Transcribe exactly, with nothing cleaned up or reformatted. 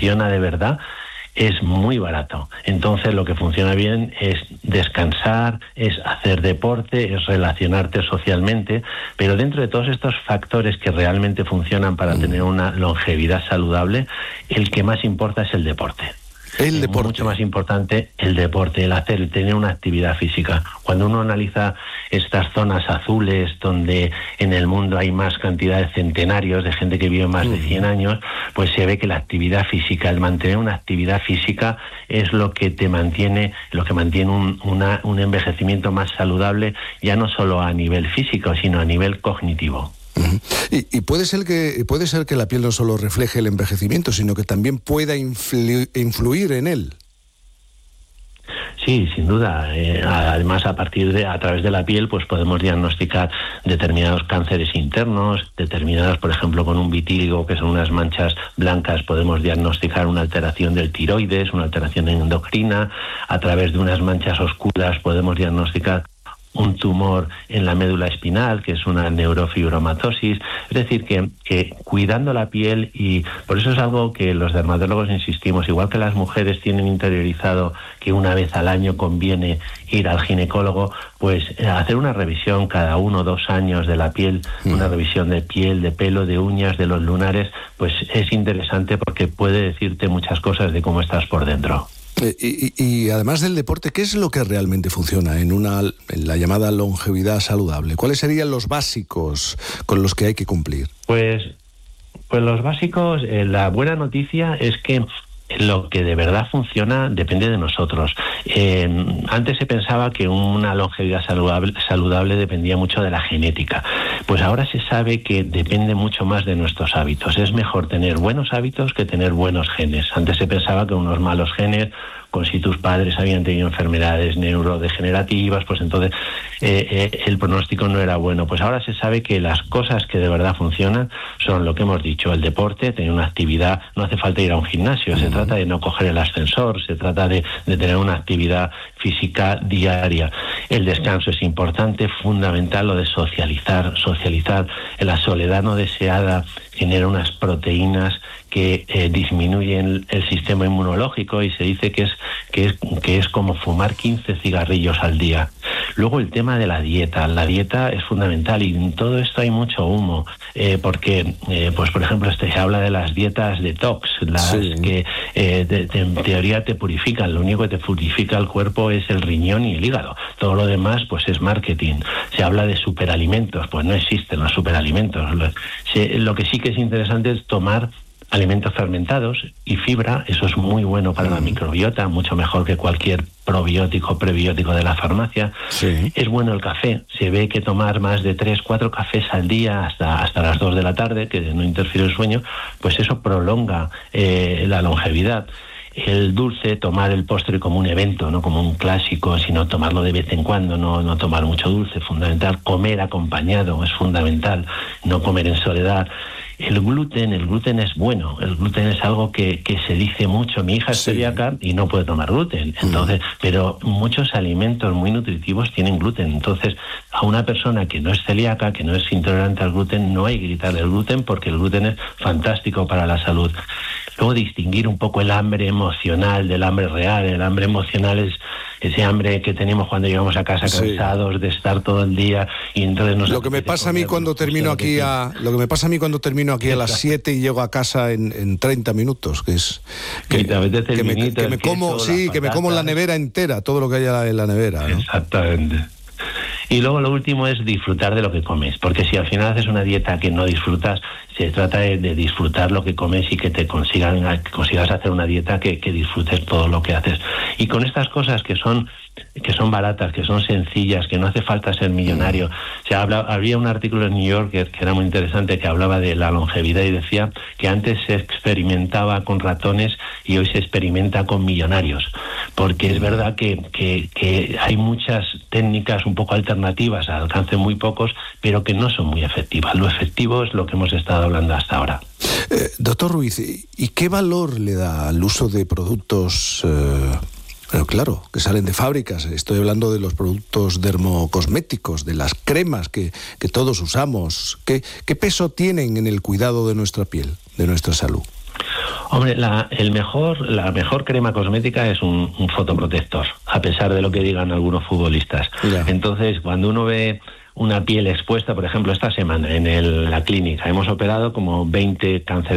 funciona de verdad, es muy barato. Entonces lo que funciona bien es descansar, es hacer deporte, es relacionarte socialmente, pero dentro de todos estos factores que realmente funcionan para tener una longevidad saludable, el que más importa es el deporte. El es deporte. mucho más importante el deporte, el hacer, el tener una actividad física. Cuando uno analiza estas zonas azules donde en el mundo hay más cantidad de centenarios, de gente que vive más de cien años, pues se ve que la actividad física, el mantener una actividad física es lo que te mantiene, lo que mantiene un, una, un envejecimiento más saludable, ya no solo a nivel físico, sino a nivel cognitivo. Uh-huh. Y, y puede ser que puede ser que la piel no solo refleje el envejecimiento, sino que también pueda influ- influir en él. Sí, sin duda. Eh, además, a partir de, a través de la piel, pues podemos diagnosticar determinados cánceres internos, determinados, por ejemplo, con un vitíligo, que son unas manchas blancas, podemos diagnosticar una alteración del tiroides, una alteración endocrina. A través de unas manchas oscuras podemos diagnosticar un tumor en la médula espinal, que es una neurofibromatosis. Es decir, que, que cuidando la piel, y por eso es algo que los dermatólogos insistimos, igual que las mujeres tienen interiorizado que una vez al año conviene ir al ginecólogo, pues hacer una revisión cada uno o dos años de la piel, mm. una revisión de piel, de pelo, de uñas, de los lunares, pues es interesante porque puede decirte muchas cosas de cómo estás por dentro. Y, y, y además del deporte, ¿qué es lo que realmente funciona en una en la llamada longevidad saludable? ¿Cuáles serían los básicos con los que hay que cumplir? Pues, pues los básicos, eh, la buena noticia es que lo que de verdad funciona depende de nosotros. Eh, antes se pensaba que una longevidad saludable, saludable dependía mucho de la genética. Pues ahora se sabe que depende mucho más de nuestros hábitos. Es mejor tener buenos hábitos que tener buenos genes. Antes se pensaba que unos malos genes, con si tus padres habían tenido enfermedades neurodegenerativas, pues entonces eh, eh, el pronóstico no era bueno. Pues ahora se sabe que las cosas que de verdad funcionan son lo que hemos dicho, el deporte, tener una actividad, no hace falta ir a un gimnasio, se trata de no coger el ascensor, se trata de, de tener una actividad física diaria. El descanso es importante, fundamental, lo de socializar, socializar. La soledad no deseada genera unas proteínas que eh, disminuyen el sistema inmunológico y se dice que es, que es, que es como fumar quince cigarrillos al día. Luego el tema de la dieta. La dieta es fundamental y en todo esto hay mucho humo, eh, porque, eh, pues por ejemplo, este, se habla de las dietas detox, las sí. que eh, de, de, en teoría te purifican. Lo único que te purifica el cuerpo es el riñón y el hígado. Todo lo demás pues es marketing. Se habla de superalimentos, pues no existen los superalimentos. Lo, se, lo que sí que es interesante es tomar alimentos fermentados y fibra. Eso es muy bueno para la microbiota, mucho mejor que cualquier probiótico o prebiótico de la farmacia. Sí. Es bueno el café. Se ve que tomar más de tres, cuatro cafés al día hasta, hasta las dos de la tarde, que no interfiere el sueño, pues eso prolonga eh, la longevidad. El dulce, tomar el postre como un evento, no como un clásico, sino tomarlo de vez en cuando, no, no tomar mucho dulce, fundamental. Comer acompañado es fundamental, no comer en soledad. El gluten, el gluten es bueno, el gluten es algo que, que se dice mucho. Mi hija es sí. celíaca y no puede tomar gluten, entonces, mm. pero muchos alimentos muy nutritivos tienen gluten. Entonces, a una persona que no es celíaca, que no es intolerante al gluten, no hay que quitarle el gluten porque el gluten es fantástico para la salud. Luego, distinguir un poco el hambre emocional del hambre real. El hambre emocional es ese hambre que tenemos cuando llegamos a casa cansados sí. de estar todo el día y entonces nos lo que me pasa a mí cuando termino aquí a lo que me pasa a mí cuando termino aquí a las siete y llego a casa en, en treinta minutos, que es que, y te apetece el que, me, vinito, que me como sí que me como la nevera entera, todo lo que haya en la nevera, ¿no? Exactamente. Y luego lo último es disfrutar de lo que comes, porque si al final haces una dieta que no disfrutas, se trata de, de disfrutar lo que comes y que te consigan, que consigas hacer una dieta que, que disfrutes todo lo que haces. Y con estas cosas que son que son baratas, que son sencillas, que no hace falta ser millonario. Se habla, había un artículo en New York que, que era muy interesante, que hablaba de la longevidad y decía que antes se experimentaba con ratones y hoy se experimenta con millonarios, porque es verdad que, que, que hay muchas técnicas un poco alternativas al alcance de muy pocos, pero que no son muy efectivas. Lo efectivo es lo que hemos estado hablando hasta ahora. Eh, doctor Ruiz, ¿y qué valor le da al uso de productos eh... Pero claro, que salen de fábricas? Estoy hablando de los productos dermocosméticos, de las cremas que, que todos usamos. ¿Qué, ¿Qué peso tienen en el cuidado de nuestra piel, de nuestra salud? Hombre, la, el mejor, la mejor crema cosmética es un, un fotoprotector, a pesar de lo que digan algunos futbolistas. Ya. Entonces, cuando uno ve una piel expuesta, por ejemplo, esta semana en el, la clínica hemos operado como veinte cánceres